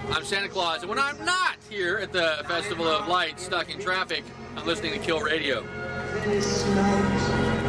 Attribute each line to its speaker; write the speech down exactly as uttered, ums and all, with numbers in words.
Speaker 1: I'm Santa Claus, and when I'm not here at the Festival of Lights stuck in traffic, I'm listening to Kill Radio.
Speaker 2: This night